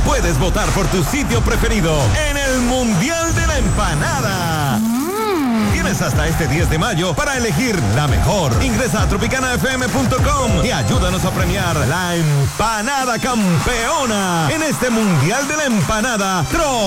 puedes votar por tu sitio preferido en el Mundial de la Empanada. Tienes hasta este 10 de mayo para elegir la mejor. Ingresa a tropicanafm.com y ayúdanos a premiar la empanada campeona en este Mundial de la Empanada.